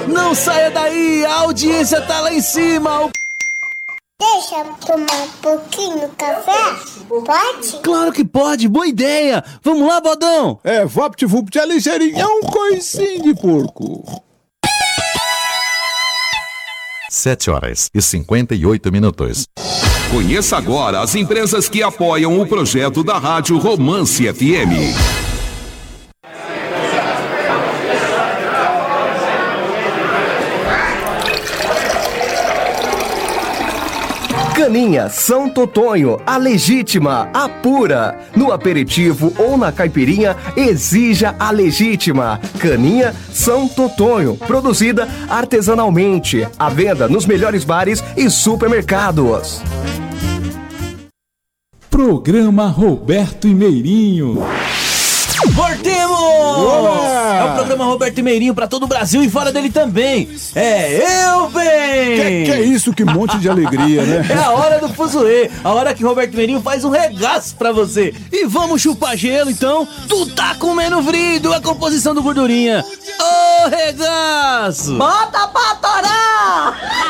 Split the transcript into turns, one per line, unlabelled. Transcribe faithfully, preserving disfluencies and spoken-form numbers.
Não saia daí, a audiência tá lá em cima.
Deixa eu tomar um pouquinho do café? Pode?
Claro que pode, boa ideia. Vamos lá, Bodão.
É, VaptVupt é ligeirinho, é um coicinho de porco.
Sete horas e cinquenta e oito minutos.
Conheça agora as empresas que apoiam o projeto da Rádio Romance F M.
Caninha São Totonho, a legítima, a pura. No aperitivo ou na caipirinha, exija a legítima. Caninha São Totonho, produzida artesanalmente. À venda nos melhores bares e supermercados.
Programa Roberto e Meirinho.
Voltemos! É o programa Roberto e Meirinho pra todo o Brasil e fora dele também. É eu, bem!
Que, que é isso, que monte de alegria, né?
É a hora do fuzuê, a hora que Roberto e Meirinho faz um regaço pra você. E vamos chupar gelo, então? Tu tá comendo vrido, a composição do Gordurinha. Ô, regaço!
Bota pra torar!